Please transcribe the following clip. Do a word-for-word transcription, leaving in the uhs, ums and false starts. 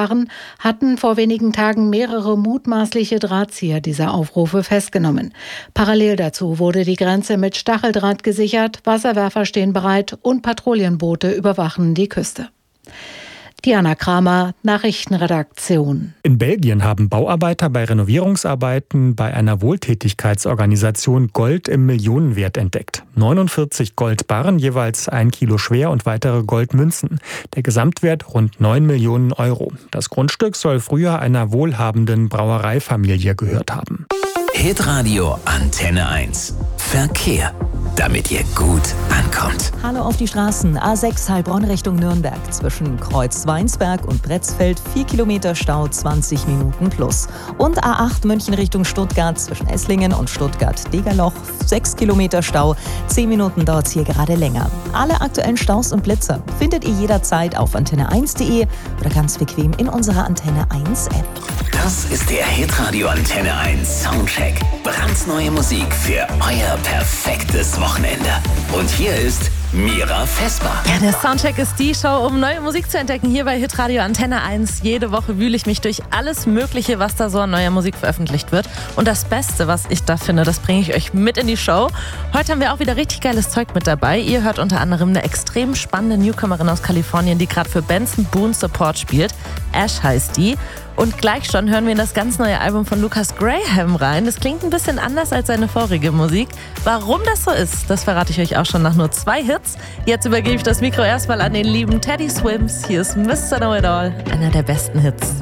waren, hatten vor wenigen Tagen mehrere mutmaßliche Drahtzieher dieser Aufrufe festgenommen. Parallel dazu wurde die Grenze mit Stacheldraht gesichert, Wasserwerfer stehen bereit und Patrouillenboote überwachen die Küste. Diana Kramer, Nachrichtenredaktion. In Belgien haben Bauarbeiter bei Renovierungsarbeiten bei einer Wohltätigkeitsorganisation Gold im Millionenwert entdeckt. neunundvierzig Goldbarren, jeweils ein Kilo schwer und weitere Goldmünzen. Der Gesamtwert rund neun Millionen Euro. Das Grundstück soll früher einer wohlhabenden Brauereifamilie gehört haben. Hitradio Antenne eins. Verkehr, damit ihr gut ankommt. Hallo auf die Straßen. A sechs Heilbronn Richtung Nürnberg. Zwischen Kreuz Weinsberg und Bretzfeld vier Kilometer Stau, zwanzig Minuten plus. Und A acht München Richtung Stuttgart zwischen Esslingen und Stuttgart-Degerloch sechs Kilometer Stau. zehn Minuten dauert es hier gerade länger. Alle aktuellen Staus und Blitzer findet ihr jederzeit auf antenne eins punkt de oder ganz bequem in unserer Antenne eins App. Das ist der Hitradio Antenne eins Soundcheck. Brandneue Musik für euer perfektes Wochenende. Und hier ist Mira Vesper. Ja, der Soundcheck ist die Show, um neue Musik zu entdecken. Hier bei Hitradio Antenne eins. Jede Woche wühle ich mich durch alles Mögliche, was da so an neuer Musik veröffentlicht wird. Und das Beste, was ich da finde, das bringe ich euch mit in die Show. Heute haben wir auch wieder richtig geiles Zeug mit dabei. Ihr hört unter anderem eine extrem spannende Newcomerin aus Kalifornien, die gerade für Benson Boone Support spielt. Ash heißt die. Und gleich schon hören wir in das ganz neue Album von Lucas Graham rein. Das klingt ein bisschen anders als seine vorige Musik. Warum das so ist, das verrate ich euch auch schon nach nur zwei Hits. Jetzt übergebe ich das Mikro erstmal an den lieben Teddy Swims. Hier ist Mister Know It All, einer der besten Hits.